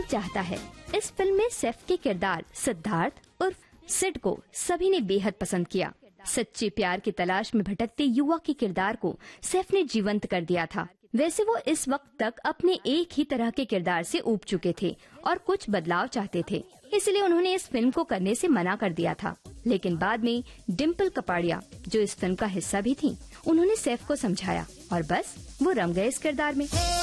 चाहता है। इस फिल्म में सैफ के किरदार सिद्धार्थ उर्फ सिड को सभी ने बेहद पसंद किया। सच्चे प्यार की तलाश में भटकते युवक के किरदार को सैफ ने जीवंत कर दिया था। वैसे वो इस वक्त तक अपने एक ही तरह के किरदार से ऊब चुके थे और कुछ बदलाव चाहते थे, इसलिए उन्होंने इस फिल्म को करने से मना कर दिया था। लेकिन बाद में डिम्पल कपाड़िया, जो इस फिल्म का हिस्सा भी थी, उन्होंने सैफ को समझाया और बस वो रम गए इस किरदार में।